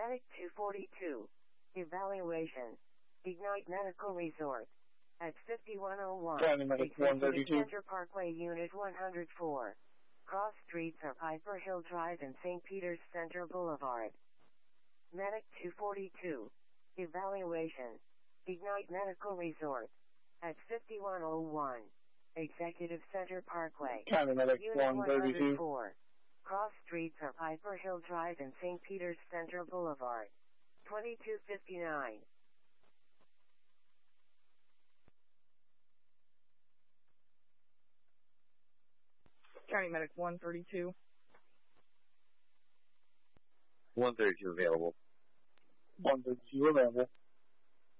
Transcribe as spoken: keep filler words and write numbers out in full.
Medic two forty-two. Evaluation. Ignite Medical Resort. At fifty-one oh one. County Medic one thirty-two. Center Parkway Unit one hundred four. Cross streets are Piper Hill Drive and Saint Peter's Center Boulevard. Medic two forty-two. Evaluation. Ignite Medical Resort. At fifty-one oh one. Executive Center Parkway. County Medic Unit one thirty-two. Cross streets are Piper Hill Drive and Saint Peter's Center Boulevard. twenty-two fifty-nine. County Medic one thirty-two. one thirty-two available. one thirty-two available.